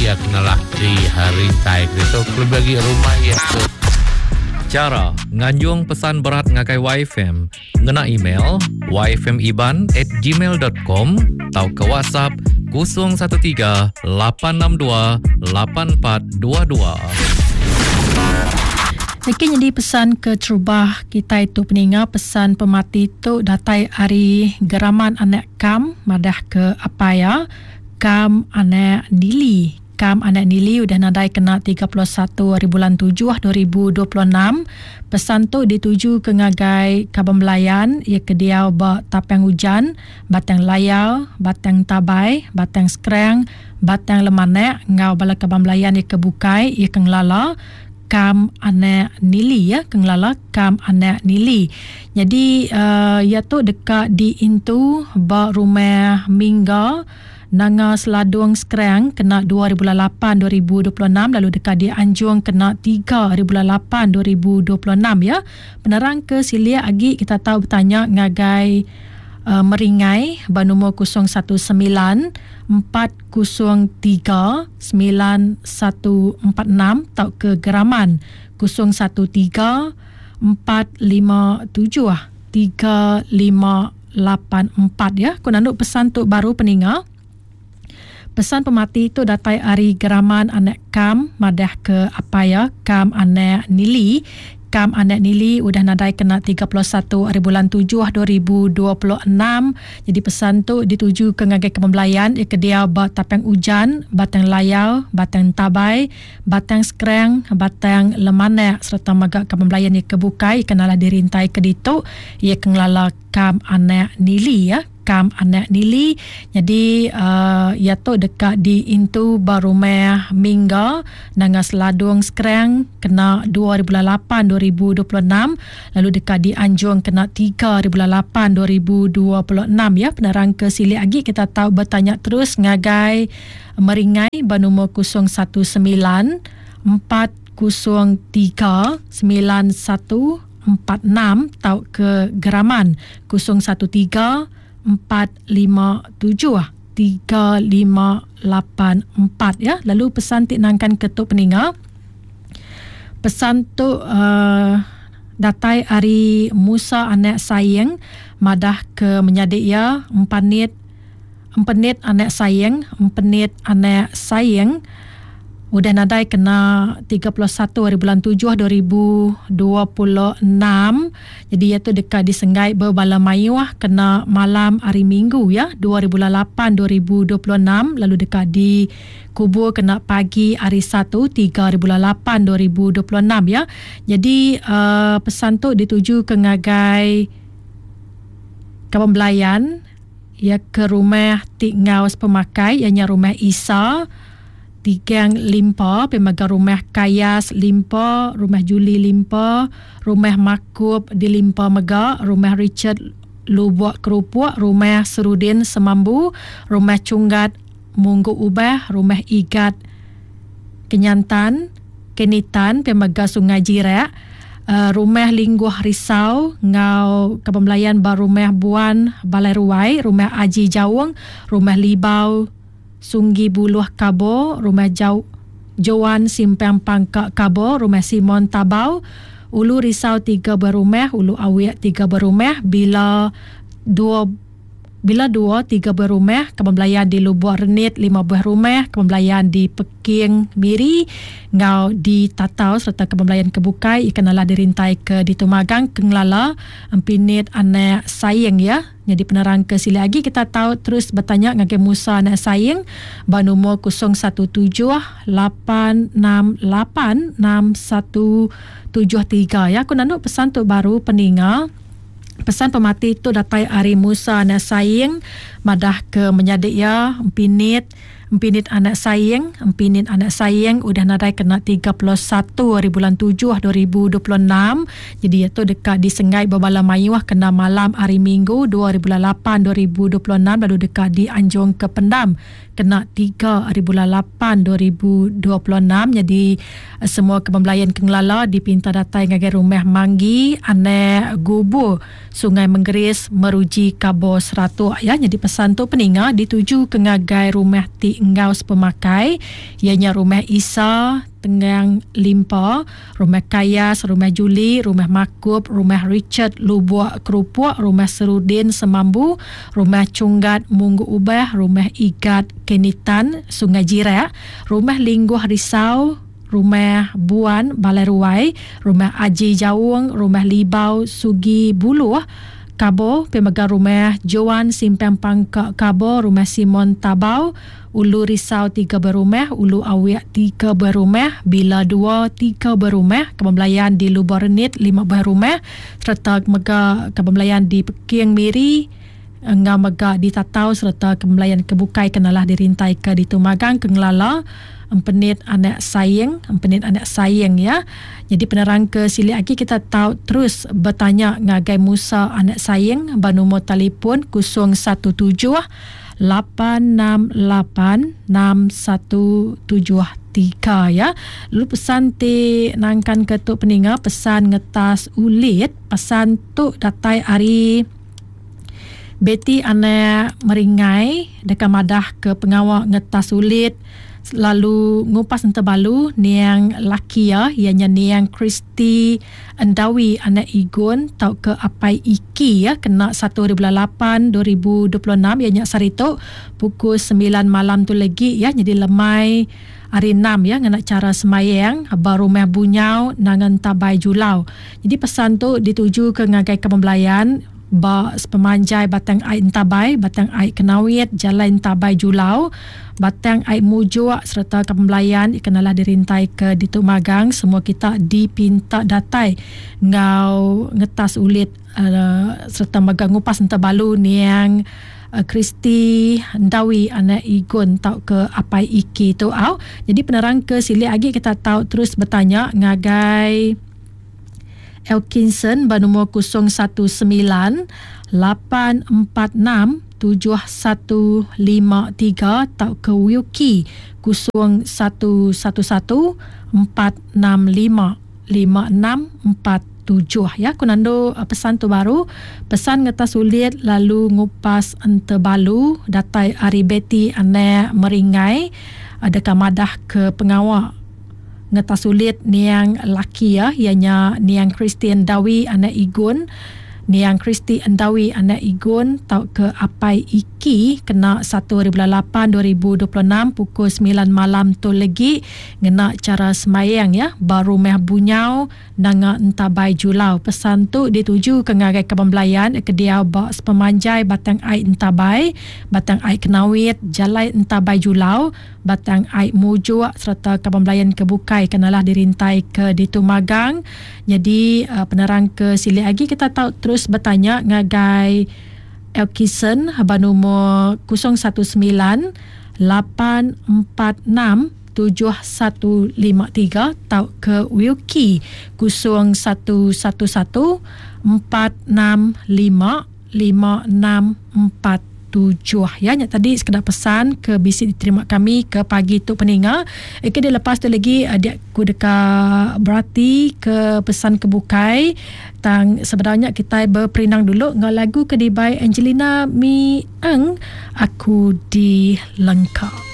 ia kenalah di hari tai kereta bagi rumah ia tu. Cara nganjung pesan berat ngakai YFM ngena email yfmiban@gmail.com atau ke WhatsApp 013 862 8422. Okey, jadi pesan ke terubah kita itu peninga pesan pemati itu datai hari geraman anak kam madah ke apa ya kam anak nili. Kam anak nili udah nadai kena 31 hari bulan 7 2026. Pesan tu dituju ke ngagai Kabang Melayan ia ke dia ba tapang hujan, batang layau, batang tabai, batang skreng, batang lemanek ngau bala Kabang Melayan ia ke bukai ia ke ngelala kam anak nili ya kenglala kam anak nili. Jadi ia tu dekat di intu ba rumah mingga nanga seladung skreng kena 2008-2026 lalu dekat di Anjung kena 3/8/2026 ya. Penerang ke silia agi kita tahu bertanya ngagai meringai ba nombor 019 403 9146 tau ke Geraman 013 457 3584 ya. Kunanduk pesan tu baru peninga. Pesan pemati itu datai hari Geraman anak kam madah ke apa ya kam anak nili. Kam anak nili udah nadai kena 31 hari bulan 7 2026. Jadi pesan tu dituju ke ngagai Kebembelayan ia ke dia ba tapang hujan, batang layau, batang tabai, batang skreng, batang lemanek serta magak Kebembelayan ia kebukai kenalah dirintai ke ditu ia kenglala kam anak nili ya. Kam anak nili. Jadi ia tu dekat di intu barumah mingga nanga seladung skreng kena 2008-2026 lalu dekat di Anjung kena 3/8/2026 ya. Penerang ke sili lagi kita tahu bertanya terus ngagai meringai ba nombor 019 403 9146 tau ke Geraman 013 457 3584 ya. Lalu pesan tiknangkan ketuk peninga. Pesan tu datai hari Musa anak sayang madah ke menyadik ya empanit anak sayang udah nadai kena 31 hari bulan 7 2026. Jadi iaitu dekat di Senggai Berbala Mayuah kena malam hari Minggu ya 2008-2026 lalu dekat di Kubur kena pagi hari 1 3/8/2026 ya. Jadi pesan tu dituju ke ngagai Kabang Melayan ya ke rumah Tik Ngaus pemakai ianya rumah Isa Tigang Limpa, pemaga rumah Kayas Limpa, rumah Juli Limpa, rumah Makub di Limpa Mega, rumah Richard Lubuk Kerupuk, rumah Serudin Semambu, rumah Cunggat Munggu Ubah, rumah Igat Kenyantan, Kenitan, pemaga Sungai Jirak, rumah Lingguh Risau, Ngau Kabang Melayan Barumah Buan Balai Ruai, rumah Aji Jawung, rumah Libau Sunggi Buluh Kabo, rumah Joan Simpang Pangkak Kabo, rumah Simon Tabau, Ulu Risau 3 berumah, Ulu Awiak 3 berumah, Bila 3 berumah, Kabang Melayan di Lubuk Renit 5 buah rumah, Kabang Melayan di Peking Miri, Ngau di Tatau serta Kabang Melayan Kebukai, ikenalah dirintai ke di Tumagang, Kenglala, Empinit anak sayang ya. Jadi penerang ke sila lagi kita tahu terus bertanya ngagai Musa anak sayang ba nombor 0178686173 ya. Aku nanduk pesan tu baru peninga. Pesan pemati itu datai hari Musa anak sayang madah ke menyadik ya empinit anak sayang udah nadai kena 31 hari bulan 7 2026. Jadi itu dekat di Senggai Berbala Mayuah kena malam hari Minggu 2008-2026 lalu dekat di Anjung ke Pendam kena 3/8/2026. Jadi semua kepembelayan kengelala dipinta datai ngagai rumah Manggi ane Gubu Sungai Menggeris meruji Kabo 100 ya. Jadi pesan tu peninga dituju ke ngagai rumah ti Ngaus pemakai ianya rumah Isa Tengang Limpa, rumah Kayas, rumah Juli, rumah Makub, rumah Richard Lubuak Kerupuk, rumah Serudin Semambu, rumah Cunggat Munggu Ubah, rumah Igat Kenitan Sungai Jirak, rumah Lingguh Risau, rumah Buan Balai Ruai, rumah Aji Jawung, rumah Libau Sugi Buluh Kabo, pemegang rumah Joan Simpang Pangkak Kabo, rumah Simon Tabau, Ulu Risau 3 berumah, Ulu Awiak 3 berumah, Bila 2 3 berumah, kepembelayan di Lubarenit 5 berumah, serta mega kepembelayan di Peking Miri, Ngau mega di Tatau, serta kepembelayan kebukai kenalah dirintai ke di Tumagang, Kengelala, Empenit anak sayang ya. Jadi penerang ke sili lagi kita tahu terus bertanya ngagai Musa anak sayang nombor telefon 017-868-6173 ya. Lalu pesan ti nangkan ketuk peninga pesan ngetas ulit pesan tu datai hari Betty anak meringai dekat madah ke pengawal ngetas ulit lalu ngupas entebalu niang laki ya ianya niang Kristi Endawi anak Igun tau ke apai iki ya kena 1/8/2026 ianya sarito pukul 9 malam tu lagi ya. Jadi lemai hari 6 ya ngena cara semayang baru meh bunyau nangan tabai julau. Jadi pesan tu dituju ke ngagai kepembelayan pemanjai batang ai tabai, batang ai kenawit, jalan tabai julau, batang ai mujuak serta kepembelayan kenalah dirintai ke di Tumagang. Semua kita dipinta datai ngau ngetas ulit serta megang ngupas entebalu niang Kristi Ndawi anak Igun tau ke apai iki tu au. Jadi penerang ke sili lagi kita tahu terus bertanya ngagai Elkinson bernomor 001-846-7153 tau ke Wilkie 0114655647 ya. Kunando pesan tu baru pesan ngetas ulit lalu ngupas entebalu datai Ari Betty ane meringai ada kamadah ke pengawal ngetas ulit niang laki ya ianya niang Christian Dawi anak Igun, niang Kristi Endawi anak Igun tau ke apai iki kena 1/8/2026 pukul 9 malam tu lagi ngena cara semayang ya baru meh bunyau nanga entabai julau. Pesan tu dituju ke ngagai kepembelayan ke dia bak pemanjai batang ai entabai, batang ai kenawit, jalai entabai julau, batang ai mujuak serta kepembelayan kebukai kenalah dirintai ke di Tumagang. Jadi penerang ke sili lagi kita tahu terus bertanya ngagai Elkison bernomor 019-846-7153 tau ke Wilkie 0111-465-5647 ya. Yang tadi sekedar pesan ke bisik diterima kami ke pagi tu peninga. Dia lepas tu lagi dia ku dekat berarti ke pesan kebukai tang sebenarnya kita berperinang dulu dengan lagu kedibai Angelina Mi Eng Aku di Lengkap.